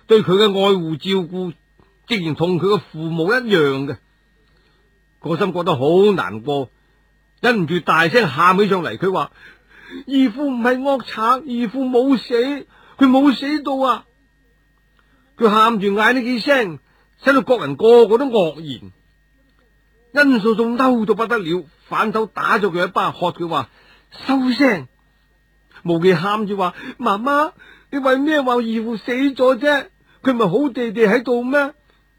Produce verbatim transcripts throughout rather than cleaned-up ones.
對佢嘅愛護照顧，竟然同佢嘅父母一樣嘅。個心覺得好難過，忍唔住大聲喊起上嚟。佢話：義父唔係惡賊，義父冇死，佢冇死到啊！佢喊住嗌呢幾聲，使到各人個個都愕然。殷素素嬲到不得了，反手打咗佢一巴，喝佢話：收聲！無忌喊住話：媽媽，你為咩話義父死咗啫？佢咪好地地喺度咩？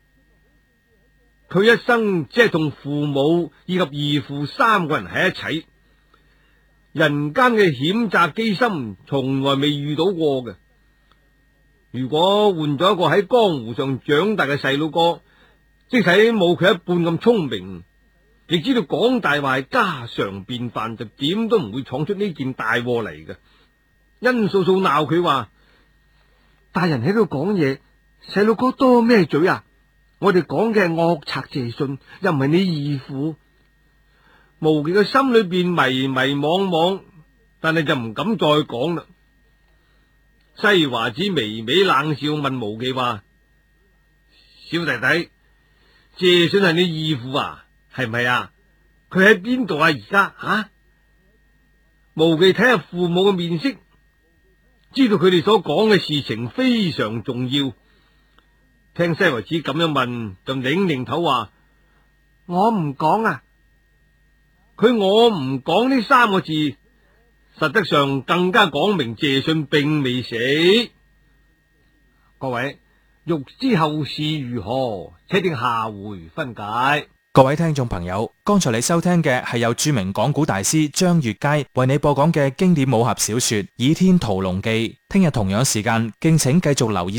佢一生只係同父母以及義父三個人喺一齊，人間嘅險詐機心從來未遇到過嘅。如果換咗一個喺江湖上長大嘅細路哥，即使冇佢一半咁聰明，亦知道講大話係家常便飯，就點都唔會闖出呢件大禍嚟嘅。殷素素鬧佢話：大人喺度講嘢，細路哥多咩嘴啊？我哋講嘅係惡賊謝遜，又唔係你義父。無忌嘅心裏邊迷迷惘惘，但係就唔敢再講啦。西華子微微冷笑問無忌話：小弟弟，謝遜係你義父啊？係咪啊？佢喺邊度啊？而家啊？無忌睇下父母嘅面色，知道佢哋所講嘅事情非常重要。聽西華子咁樣問，就擰擰頭話：我唔講啊！佢我唔講呢三個字，實質上更加講明謝遜並未死。各位欲知後事如何，且聽下回分解。 各位聽眾朋友，剛才你收聽嘅係由著名講古大師張月佳為你播講嘅經典武俠小說《倚天屠龍記》。聽日同樣時間，敬請繼續留意。